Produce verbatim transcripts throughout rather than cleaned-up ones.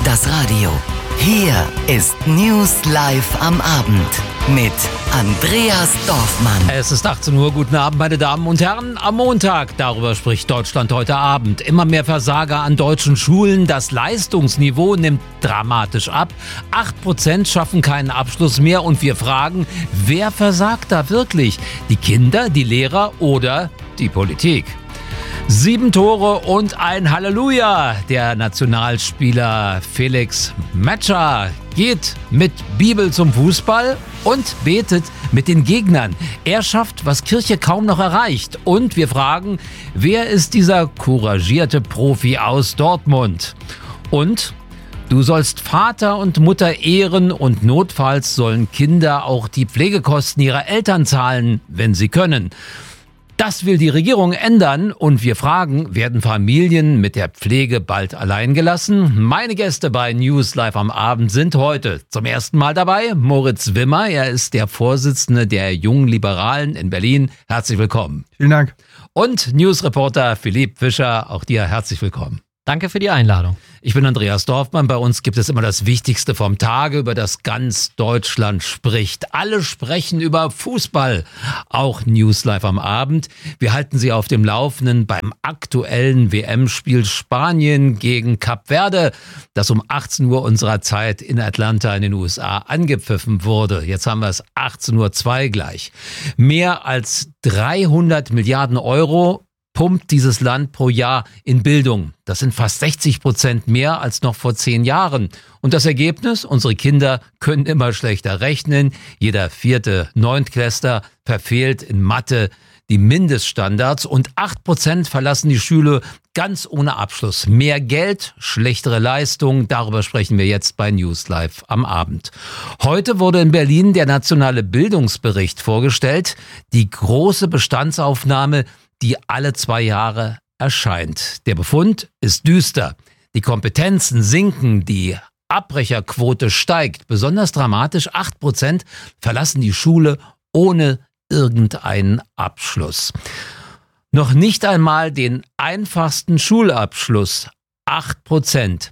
das Radio. Hier ist News Live am Abend mit Andreas Dorfmann. Es ist achtzehn Uhr. Guten Abend, meine Damen und Herren. Am Montag, darüber spricht Deutschland heute Abend. Immer mehr Versager an deutschen Schulen. Das Leistungsniveau nimmt dramatisch ab. Acht Prozent schaffen keinen Abschluss mehr. Und wir fragen, wer versagt da wirklich? Die Kinder, die Lehrer oder die Politik? Sieben Tore und ein Halleluja. Der Nationalspieler Felix Metscher geht mit Bibel zum Fußball und betet mit den Gegnern. Er schafft, was Kirche kaum noch erreicht. Und wir fragen, wer ist dieser couragierte Profi aus Dortmund? Und du sollst Vater und Mutter ehren und notfalls sollen Kinder auch die Pflegekosten ihrer Eltern zahlen, wenn sie können. Das will die Regierung ändern und wir fragen, werden Familien mit der Pflege bald allein gelassen? Meine Gäste bei News Live am Abend sind heute zum ersten Mal dabei Moritz Wimmer. Er ist der Vorsitzende der Jungen Liberalen in Berlin. Herzlich willkommen. Vielen Dank. Und Newsreporter Philipp Fischer, auch dir herzlich willkommen. Danke für die Einladung. Ich bin Andreas Dorfmann. Bei uns gibt es immer das Wichtigste vom Tage, über das ganz Deutschland spricht. Alle sprechen über Fußball. Auch News Live am Abend. Wir halten Sie auf dem Laufenden beim aktuellen W M-Spiel Spanien gegen Kap Verde, das um achtzehn Uhr unserer Zeit in Atlanta in den U S A angepfiffen wurde. Jetzt haben wir es achtzehn Uhr zwei gleich. Mehr als dreihundert Milliarden Euro pumpt dieses Land pro Jahr in Bildung. Das sind fast sechzig Prozent mehr als noch vor zehn Jahren. Und das Ergebnis? Unsere Kinder können immer schlechter rechnen. Jeder vierte Neuntklässler verfehlt in Mathe die Mindeststandards und acht Prozent verlassen die Schule ganz ohne Abschluss. Mehr Geld, schlechtere Leistung, darüber sprechen wir jetzt bei News Live am Abend. Heute wurde in Berlin der nationale Bildungsbericht vorgestellt, die große Bestandsaufnahme, die alle zwei Jahre erscheint. Der Befund ist düster. Die Kompetenzen sinken, die Abbrecherquote steigt. Besonders dramatisch, acht Prozent verlassen die Schule ohne irgendeinen Abschluss. Noch nicht einmal den einfachsten Schulabschluss, acht Prozent.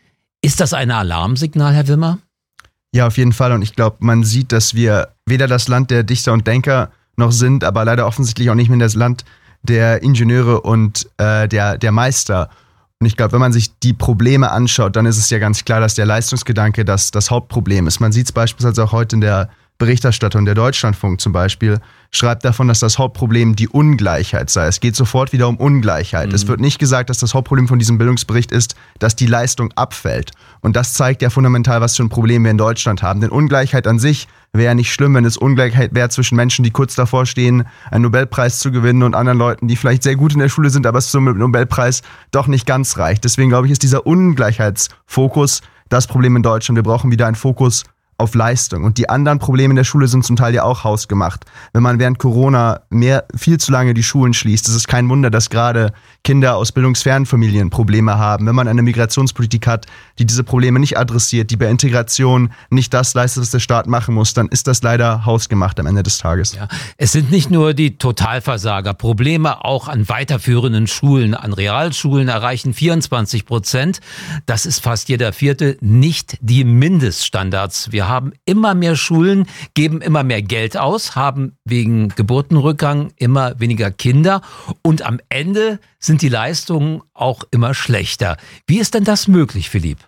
Ist das ein Alarmsignal, Herr Wimmer? Ja, auf jeden Fall. Und ich glaube, man sieht, dass wir weder das Land der Dichter und Denker noch sind, aber leider offensichtlich auch nicht mehr das Land der Ingenieure und äh, der, der Meister. Und ich glaube, wenn man sich die Probleme anschaut, dann ist es ja ganz klar, dass der Leistungsgedanke das, das Hauptproblem ist. Man sieht es beispielsweise auch heute in der Berichterstattung. Der Deutschlandfunk zum Beispiel schreibt davon, dass das Hauptproblem die Ungleichheit sei. Es geht sofort wieder um Ungleichheit. Mhm. Es wird nicht gesagt, dass das Hauptproblem von diesem Bildungsbericht ist, dass die Leistung abfällt. Und das zeigt ja fundamental, was für ein Problem wir in Deutschland haben. Denn Ungleichheit an sich wäre nicht schlimm, wenn es Ungleichheit wäre zwischen Menschen, die kurz davor stehen, einen Nobelpreis zu gewinnen und anderen Leuten, die vielleicht sehr gut in der Schule sind, aber es zum Nobelpreis doch nicht ganz reicht. Deswegen glaube ich, ist dieser Ungleichheitsfokus das Problem in Deutschland. Wir brauchen wieder einen Fokus auf Leistung. Und die anderen Probleme in der Schule sind zum Teil ja auch hausgemacht. Wenn man während Corona mehr, viel zu lange die Schulen schließt, ist es kein Wunder, dass gerade Kinder aus bildungsfernen Familien Probleme haben. Wenn man eine Migrationspolitik hat, die diese Probleme nicht adressiert, die bei Integration nicht das leistet, was der Staat machen muss, dann ist das leider hausgemacht am Ende des Tages. Ja, es sind nicht nur die Totalversager. Probleme auch an weiterführenden Schulen, an Realschulen erreichen vierundzwanzig Prozent. Das ist fast jeder vierte, nicht die Mindeststandards. Wir haben immer mehr Schulen, geben immer mehr Geld aus, haben wegen Geburtenrückgang immer weniger Kinder und am Ende sind die Leistungen auch immer schlechter. Wie ist denn das möglich, Philipp?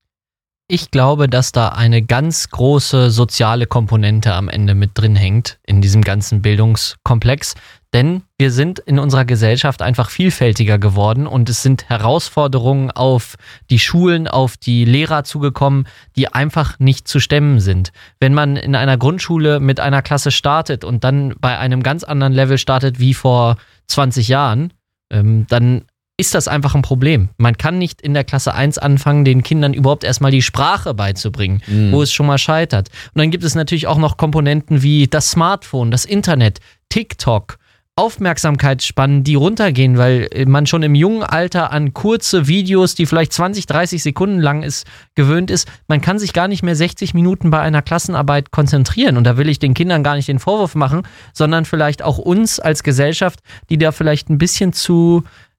Ich glaube, dass da eine ganz große soziale Komponente am Ende mit drin hängt in diesem ganzen Bildungskomplex. Denn wir sind in unserer Gesellschaft einfach vielfältiger geworden und es sind Herausforderungen auf die Schulen, auf die Lehrer zugekommen, die einfach nicht zu stemmen sind. Wenn man in einer Grundschule mit einer Klasse startet und dann bei einem ganz anderen Level startet wie vor zwanzig Jahren, ähm, dann ist das einfach ein Problem. Man kann nicht in der Klasse eins anfangen, den Kindern überhaupt erstmal die Sprache beizubringen, mhm. wo es schon mal scheitert. Und dann gibt es natürlich auch noch Komponenten wie das Smartphone, das Internet, TikTok, Aufmerksamkeitsspannen, die runtergehen, weil man schon im jungen Alter an kurze Videos, die vielleicht zwanzig, dreißig Sekunden lang ist, gewöhnt ist. Man kann sich gar nicht mehr sechzig Minuten bei einer Klassenarbeit konzentrieren. Und da will ich den Kindern gar nicht den Vorwurf machen, sondern vielleicht auch uns als Gesellschaft, die da vielleicht ein bisschen zu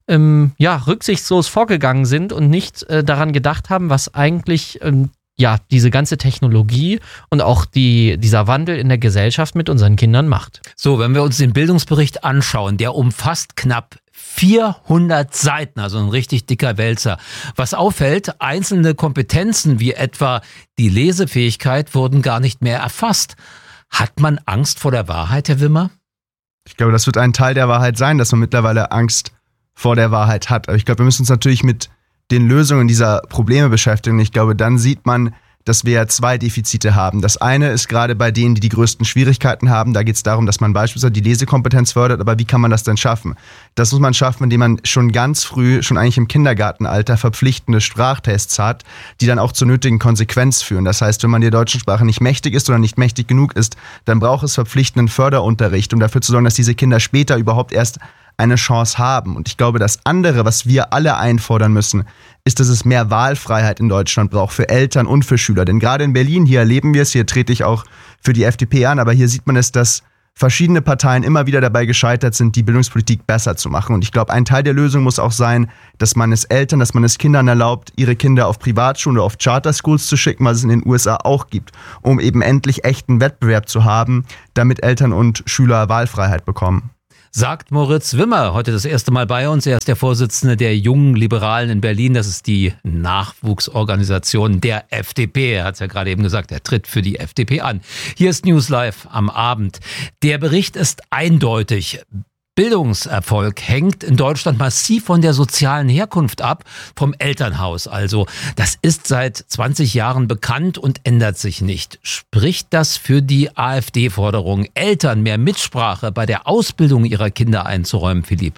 ähm, ja, rücksichtslos vorgegangen sind und nicht äh, daran gedacht haben, was eigentlich ähm, ja, diese ganze Technologie und auch die, dieser Wandel in der Gesellschaft mit unseren Kindern macht. So, wenn wir uns den Bildungsbericht anschauen, der umfasst knapp vierhundert Seiten, also ein richtig dicker Wälzer. Was auffällt, einzelne Kompetenzen wie etwa die Lesefähigkeit wurden gar nicht mehr erfasst. Hat man Angst vor der Wahrheit, Herr Wimmer? Ich glaube, das wird ein Teil der Wahrheit sein, dass man mittlerweile Angst vor der Wahrheit hat. Aber ich glaube, wir müssen uns natürlich mit den Lösungen dieser Probleme beschäftigen. Ich glaube, dann sieht man, dass wir zwei Defizite haben. Das eine ist gerade bei denen, die die größten Schwierigkeiten haben. Da geht es darum, dass man beispielsweise die Lesekompetenz fördert. Aber wie kann man das denn schaffen? Das muss man schaffen, indem man schon ganz früh, schon eigentlich im Kindergartenalter, verpflichtende Sprachtests hat, die dann auch zur nötigen Konsequenz führen. Das heißt, wenn man der deutschen Sprache nicht mächtig ist oder nicht mächtig genug ist, dann braucht es verpflichtenden Förderunterricht, um dafür zu sorgen, dass diese Kinder später überhaupt erst eine Chance haben. Und ich glaube, das andere, was wir alle einfordern müssen, ist, dass es mehr Wahlfreiheit in Deutschland braucht für Eltern und für Schüler. Denn gerade in Berlin, hier erleben wir es, hier trete ich auch für die F D P an, aber hier sieht man es, dass verschiedene Parteien immer wieder dabei gescheitert sind, die Bildungspolitik besser zu machen. Und ich glaube, ein Teil der Lösung muss auch sein, dass man es Eltern, dass man es Kindern erlaubt, ihre Kinder auf Privatschulen oder auf Charterschools zu schicken, was es in den U S A auch gibt, um eben endlich echten Wettbewerb zu haben, damit Eltern und Schüler Wahlfreiheit bekommen. Sagt Moritz Wimmer, heute das erste Mal bei uns. Er ist der Vorsitzende der Jungen Liberalen in Berlin. Das ist die Nachwuchsorganisation der F D P. Er hat es ja gerade eben gesagt, er tritt für die F D P an. Hier ist News Live am Abend. Der Bericht ist eindeutig. Bildungserfolg hängt in Deutschland massiv von der sozialen Herkunft ab, vom Elternhaus also. Das ist seit zwanzig Jahren bekannt und ändert sich nicht. Spricht das für die AfD-Forderung, Eltern mehr Mitsprache bei der Ausbildung ihrer Kinder einzuräumen, Philipp?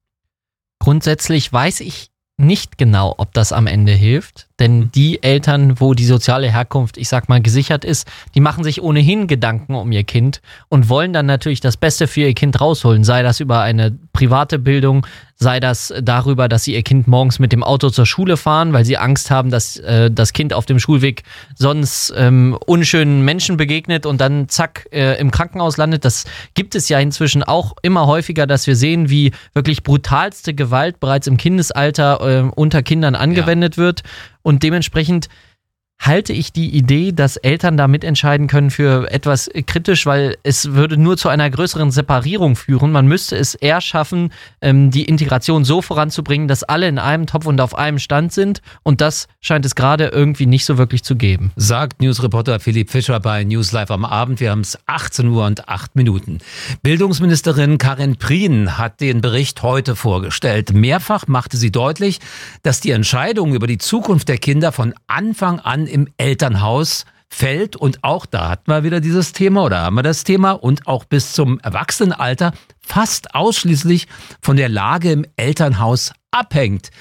Grundsätzlich weiß ich nicht genau, ob das am Ende hilft, denn die Eltern, wo die soziale Herkunft, ich sag mal, gesichert ist, die machen sich ohnehin Gedanken um ihr Kind und wollen dann natürlich das Beste für ihr Kind rausholen, sei das über eine private Bildung, sei das darüber, dass sie ihr Kind morgens mit dem Auto zur Schule fahren, weil sie Angst haben, dass äh, das Kind auf dem Schulweg sonst ähm, unschönen Menschen begegnet und dann zack äh, im Krankenhaus landet. Das gibt es ja inzwischen auch immer häufiger, dass wir sehen, wie wirklich brutalste Gewalt bereits im Kindesalter äh, unter Kindern angewendet ja. wird. Und dementsprechend halte ich die Idee, dass Eltern da mitentscheiden können, für etwas kritisch, weil es würde nur zu einer größeren Separierung führen. Man müsste es eher schaffen, die Integration so voranzubringen, dass alle in einem Topf und auf einem Stand sind. Und das scheint es gerade irgendwie nicht so wirklich zu geben. Sagt Newsreporter Philipp Fischer bei News Live am Abend. Wir haben es achtzehn Uhr und acht Minuten. Bildungsministerin Karin Prien hat den Bericht heute vorgestellt. Mehrfach machte sie deutlich, dass die Entscheidung über die Zukunft der Kinder von Anfang an im Elternhaus fällt, und auch da hatten wir wieder dieses Thema oder haben wir das Thema, und auch bis zum Erwachsenenalter fast ausschließlich von der Lage im Elternhaus abhängt.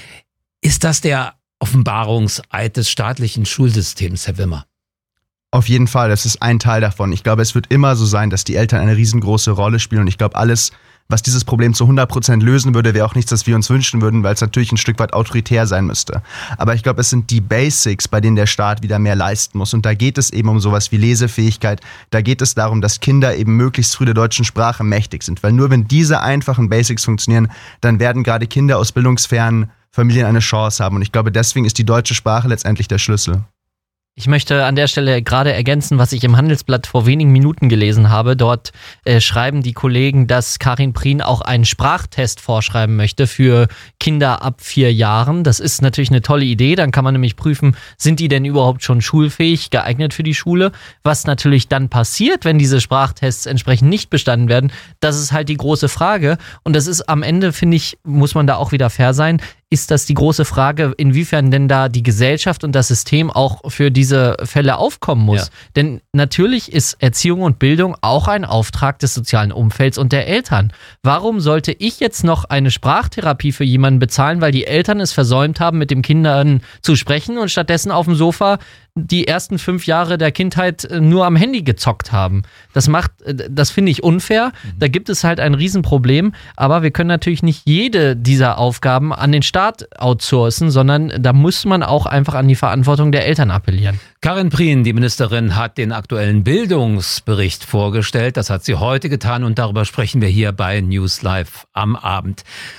Ist das der Offenbarungseid des staatlichen Schulsystems, Herr Wimmer? Auf jeden Fall, das ist ein Teil davon. Ich glaube, es wird immer so sein, dass die Eltern eine riesengroße Rolle spielen, und ich glaube, alles, was dieses Problem zu hundert Prozent lösen würde, wäre auch nichts, das wir uns wünschen würden, weil es natürlich ein Stück weit autoritär sein müsste. Aber ich glaube, es sind die Basics, bei denen der Staat wieder mehr leisten muss. Und da geht es eben um sowas wie Lesefähigkeit. Da geht es darum, dass Kinder eben möglichst früh der deutschen Sprache mächtig sind. Weil nur wenn diese einfachen Basics funktionieren, dann werden gerade Kinder aus bildungsfernen Familien eine Chance haben. Und ich glaube, deswegen ist die deutsche Sprache letztendlich der Schlüssel. Ich möchte an der Stelle gerade ergänzen, was ich im Handelsblatt vor wenigen Minuten gelesen habe. Dort äh, schreiben die Kollegen, dass Karin Prien auch einen Sprachtest vorschreiben möchte für Kinder ab vier Jahren. Das ist natürlich eine tolle Idee. Dann kann man nämlich prüfen, sind die denn überhaupt schon schulfähig, geeignet für die Schule? Was natürlich dann passiert, wenn diese Sprachtests entsprechend nicht bestanden werden, das ist halt die große Frage. Und das ist am Ende, finde ich, muss man da auch wieder fair sein, ist das die große Frage, inwiefern denn da die Gesellschaft und das System auch für diese Fälle aufkommen muss. Ja. Denn natürlich ist Erziehung und Bildung auch ein Auftrag des sozialen Umfelds und der Eltern. Warum sollte ich jetzt noch eine Sprachtherapie für jemanden bezahlen, weil die Eltern es versäumt haben, mit den Kindern zu sprechen und stattdessen auf dem Sofa die ersten fünf Jahre der Kindheit nur am Handy gezockt haben? Das macht, das finde ich unfair. Da gibt es halt ein Riesenproblem. Aber wir können natürlich nicht jede dieser Aufgaben an den Staat outsourcen, sondern da muss man auch einfach an die Verantwortung der Eltern appellieren. Karin Prien, die Ministerin, hat den aktuellen Bildungsbericht vorgestellt. Das hat sie heute getan, und darüber sprechen wir hier bei News Live am Abend.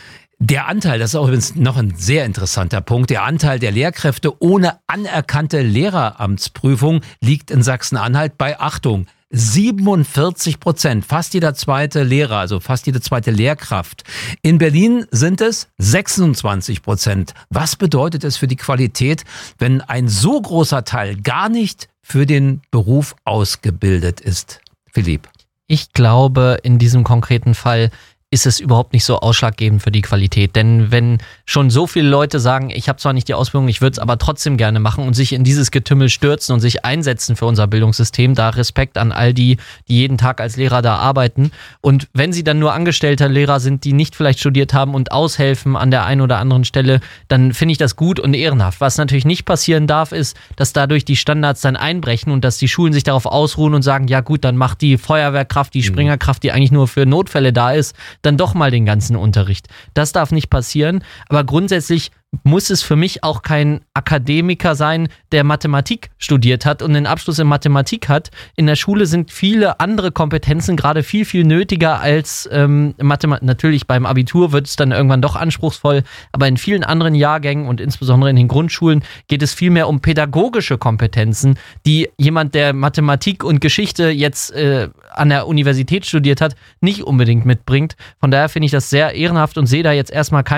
Der Anteil, das ist auch übrigens noch ein sehr interessanter Punkt, der Anteil der Lehrkräfte ohne anerkannte Lehreramtsprüfung liegt in Sachsen-Anhalt bei, Achtung, siebenundvierzig Prozent, fast jeder zweite Lehrer, also fast jede zweite Lehrkraft. In Berlin sind es sechsundzwanzig Prozent. Was bedeutet es für die Qualität, wenn ein so großer Teil gar nicht für den Beruf ausgebildet ist? Philipp. Ich glaube, in diesem konkreten Fall ist es überhaupt nicht so ausschlaggebend für die Qualität. Denn wenn schon so viele Leute sagen, ich habe zwar nicht die Ausbildung, ich würde es aber trotzdem gerne machen und sich in dieses Getümmel stürzen und sich einsetzen für unser Bildungssystem, da Respekt an all die, die jeden Tag als Lehrer da arbeiten. Und wenn sie dann nur angestellter Lehrer sind, die nicht vielleicht studiert haben und aushelfen an der einen oder anderen Stelle, dann finde ich das gut und ehrenhaft. Was natürlich nicht passieren darf, ist, dass dadurch die Standards dann einbrechen und dass die Schulen sich darauf ausruhen und sagen, ja gut, dann macht die Feuerwehrkraft, die Springerkraft, die eigentlich nur für Notfälle da ist, dann doch mal den ganzen Unterricht. Das darf nicht passieren, aber grundsätzlich muss es für mich auch kein Akademiker sein, der Mathematik studiert hat und einen Abschluss in Mathematik hat. In der Schule sind viele andere Kompetenzen gerade viel, viel nötiger als ähm, Mathematik. Natürlich beim Abitur wird es dann irgendwann doch anspruchsvoll, aber in vielen anderen Jahrgängen und insbesondere in den Grundschulen geht es viel mehr um pädagogische Kompetenzen, die jemand, der Mathematik und Geschichte jetzt äh, an der Universität studiert hat, nicht unbedingt mitbringt. Von daher finde ich das sehr ehrenhaft und sehe da jetzt erstmal kein